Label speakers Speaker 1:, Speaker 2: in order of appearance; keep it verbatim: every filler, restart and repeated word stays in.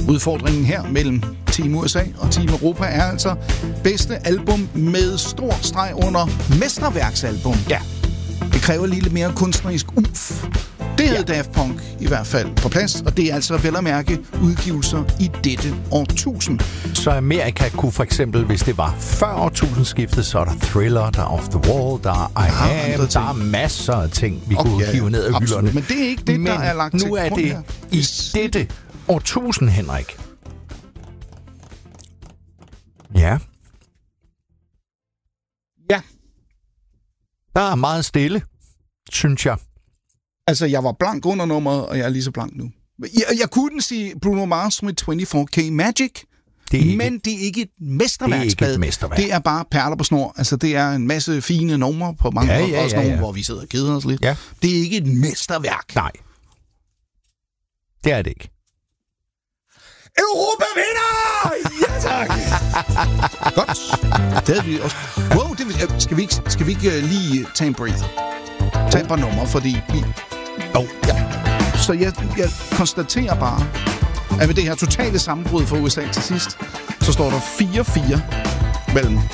Speaker 1: Udfordringen her mellem Team U S A og Team Europa er altså bedste album med stor streg under mesterværksalbum.
Speaker 2: Ja.
Speaker 1: Det kræver lige lidt mere kunstnerisk umf. Det havde ja. Daft Punk i hvert fald på plads, og det er altså vel at mærke udgivelser i dette årtusind.
Speaker 2: Så Amerika kunne for eksempel, hvis det var før årtusindskiftet, så er der Thriller, der er Off the Wall, der er I
Speaker 1: Ja,
Speaker 2: Am, der er masser af ting, vi
Speaker 1: Okay,
Speaker 2: kunne
Speaker 1: ja,
Speaker 2: hive ned af
Speaker 1: absolut.
Speaker 2: hylderne.
Speaker 1: Men det er ikke det,
Speaker 2: Men
Speaker 1: der er lagt til
Speaker 2: nu er
Speaker 1: grund
Speaker 2: det
Speaker 1: her.
Speaker 2: i dette årtusind, Henrik. Ja.
Speaker 1: Ja.
Speaker 2: Der er meget stille, synes jeg.
Speaker 1: Altså, jeg var blank under nummeret, og jeg er lige så blank nu. Jeg, jeg kunne sige Bruno Mars med fireogtyve K Magic,
Speaker 2: Det er ikke,
Speaker 1: men det er ikke et
Speaker 2: det er
Speaker 1: mesterværksblad.
Speaker 2: ikke et mesterværk.
Speaker 1: Det er bare perler på snor. Altså, det er en masse fine numre på mange
Speaker 2: Ja,
Speaker 1: måder.
Speaker 2: ja,
Speaker 1: Også
Speaker 2: ja,
Speaker 1: nogle,
Speaker 2: ja.
Speaker 1: hvor vi sidder og keder os lidt.
Speaker 2: Ja.
Speaker 1: Det er ikke et mesterværk.
Speaker 2: Nej. Det er det ikke.
Speaker 1: Europa vinder! Ja, tak! Godt. Det havde vi også. Wow, det, skal vi ikke, skal vi ikke uh, lige tage en breather? Tag et par numre, fordi vi... Oh, ja. Så jeg, jeg konstaterer bare, at ved det her totale sammenbrud for U S A til sidst, så står der fire fire mellem